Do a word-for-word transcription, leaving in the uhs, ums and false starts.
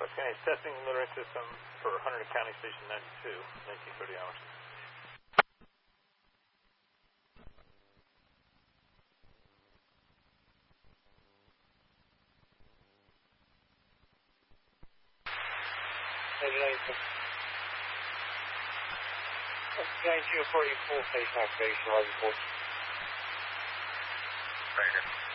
Okay, testing littering system for Hunter County Station ninety-two, nineteen thirty hours. nineteen forty full station activation, eleven fourteen. Right here.